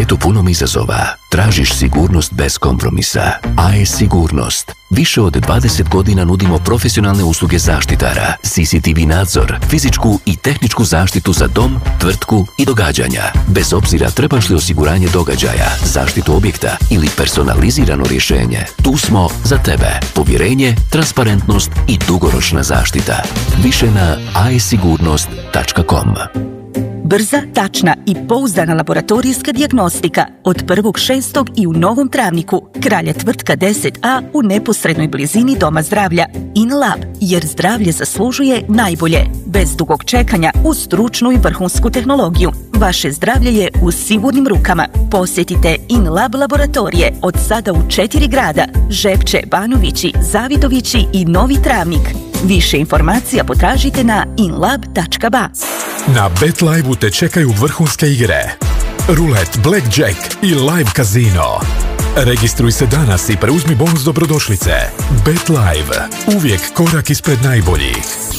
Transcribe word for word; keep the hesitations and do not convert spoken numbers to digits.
svijetu punom izazova tražiš sigurnost bez kompromisa. A E Sigurnost. Više od dvadeset godina nudimo profesionalne usluge zaštitara, C C T V nadzor, fizičku i tehničku zaštitu za dom, tvrtku i događanja. Bez obzira trebaš li osiguranje događaja, zaštitu objekta ili personalizirano rješenje, tu smo za tebe. Povjerenje, transparentnost i dugoročna zaštita. Više na a e sigurnost tačka com. Brza, tačna i pouzdana laboratorijska dijagnostika od prvog šestog i u Novom Travniku. Kralja tvrtka deset a u neposrednoj blizini Doma zdravlja. InLab, jer zdravlje zaslužuje najbolje. Bez dugog čekanja uz stručnu i vrhunsku tehnologiju. Vaše zdravlje je u sigurnim rukama. Posjetite InLab laboratorije od sada u četiri grada: Žepče, Banovići, Zavidovići i Novi Travnik. Više informacija potražite na inlab tačka ba. Na BetLive-u te čekaju vrhunske igre. Rulet, Blackjack i Live Casino. Registruj se danas i preuzmi bonus dobrodošlice. BetLive. Uvijek korak ispred najboljih.